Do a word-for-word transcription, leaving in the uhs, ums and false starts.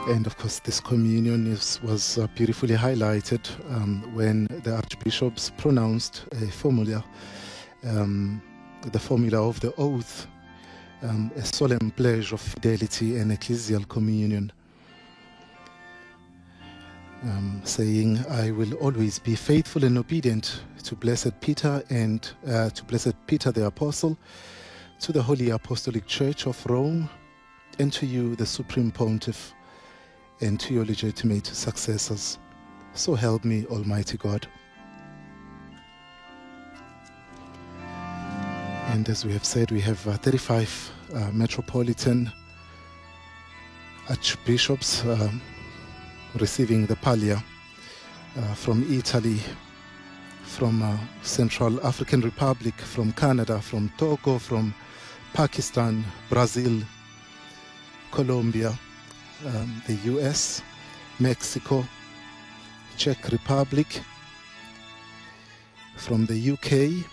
And of course, this communion is, was uh, beautifully highlighted um, when the archbishops pronounced a formula, um, the formula of the oath, um, a solemn pledge of fidelity and ecclesial communion, um, saying, "I will always be faithful and obedient to Blessed Peter and uh, to Blessed Peter the Apostle, to the Holy Apostolic Church of Rome, and to you, the Supreme Pontiff, and to your legitimate successors. So help me, Almighty God." And as we have said, we have uh, thirty-five uh, metropolitan archbishops um, receiving the Pallia uh, from Italy, from uh, Central African Republic, from Canada, from Togo, from Pakistan, Brazil, Colombia, um, the U S, Mexico, Czech Republic, from the U K,